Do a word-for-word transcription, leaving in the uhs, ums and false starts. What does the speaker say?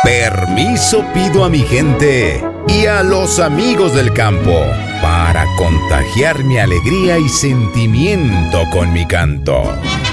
Permiso pido a mi gente y a los amigos del campo para contagiar mi alegría y sentimiento con mi canto.